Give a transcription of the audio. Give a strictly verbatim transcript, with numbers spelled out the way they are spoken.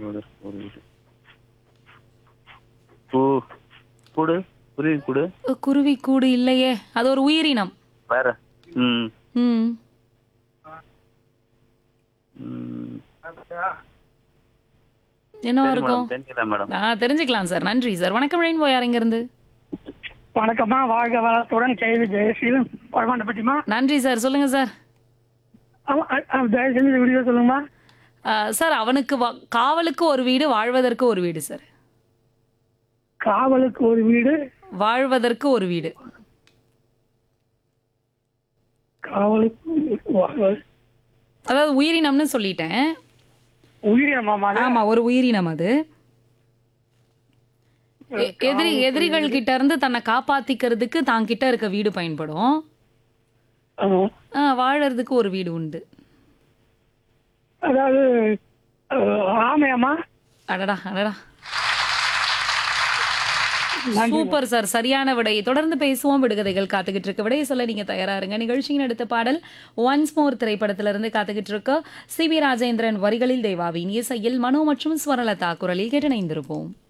வாழ்வதற்கு ஒரு வீடு. கூ கூடு குருவி கூடு அ, குருவி கூடு இல்லையே, அது ஒரு உயிரினம். வேற. ம் ம் ம். என்னவா சரி இருக்கும்? மேடம், தெரிஞ்சுக்கலாம் மேடம். ஆ தெரிஞ்சுக்கலாம் சார். நன்றி சார். வணக்கம் ரெயின்போ, யார் இருந்து? வணக்கம்மா, வாழ்க வளத்துடன் கேள்வி ஜெயசீலன் பரமாண்டப்பட்டிமா. நன்றி சார். சொல்லுங்க சார். தயவு செஞ்சு இந்த வீடியோ சொல்லுங்கம்மா. ஆ, சார் அவனுக்கு வா- காவலுக்கு ஒரு வீடு, வாழ்வதற்கு ஒரு வீடு சார். காவலுக்கு ஒரு வீடு, வாழ்வதற்கு ஒரு வீடு. காவலுக்கு வாழ்வது. அதாவது உயிரினம்னு சொல்லிட்டேன். உயிரினமாமா அது? ஆமா, ஒரு உயிரினம் அது. எ- எதிரி எதிரிகள் கிட்ட இருந்து தன்னை காப்பாத்திக்கிறதுக்கு தான் கிட்ட இருக்க வீடு பயன்படும். ஆமா. ஆ, வாழறதுக்கு ஒரு வீடு உண்டு. அதாவது அஹ், ஆமையாம்மா. அடடா அடடா, நன்றி. Super sir. சரியான விடை. தொடர்ந்து பேசுவோம். விடுகதைகள் காத்துக்கிட்டு இருக்க. விடையை சொல்ல நீங்க தயாரா இருங்க. நிகழ்ச்சியின் அடுத்த பாடல் ஒன்ஸ் மோர் திரைப்படத்திலிருந்து காத்துக்கிட்டு இருக்க. சி வி ராஜேந்திரன் வரிகளில் தேவாவின் இசையில் மனோ மற்றும் ஸ்வரலதா குரலில் கேட்டு இணைந்திருப்போம்.